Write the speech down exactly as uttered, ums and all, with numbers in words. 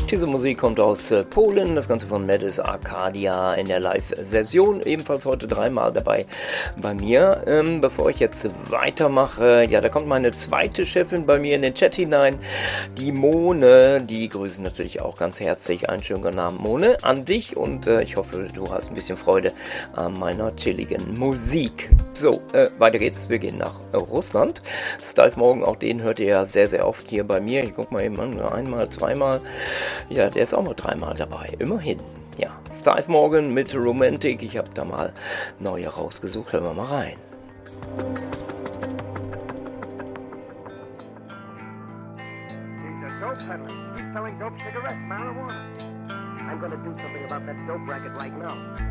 Diese Musik kommt aus äh, Polen, das Ganze von Medes Arcadia in der Live-Version, ebenfalls heute dreimal dabei bei mir. Ähm, bevor ich jetzt weitermache, ja, da kommt meine zweite Chefin bei mir in den Chat hinein, die Mone, die grüßen natürlich auch ganz herzlich. Einen schönen guten Abend, Mone, an dich und äh, ich hoffe, du hast ein bisschen Freude an meiner chilligen Musik. So, äh, weiter geht's, wir gehen nach äh, Russland. Steve Morgan, auch den hört ihr ja sehr, sehr oft hier bei mir. Ich guck mal eben an, einmal, zweimal. Ja, der ist auch noch dreimal dabei, immerhin. Ja, Steve Morgan mit Romantic. Ich habe da mal neue rausgesucht. Hören wir mal rein. He's a dope peddler. He's selling dope cigarettes, marijuana. I'm gonna do something about that dope racket right now.